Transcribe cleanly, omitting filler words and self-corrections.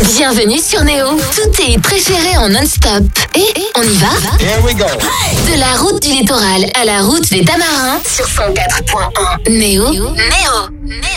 Bienvenue sur Néo. Tout est préféré en non-stop. Et on y va? Here we go. De la route du littoral à la route des Tamarins sur 104.1. Néo.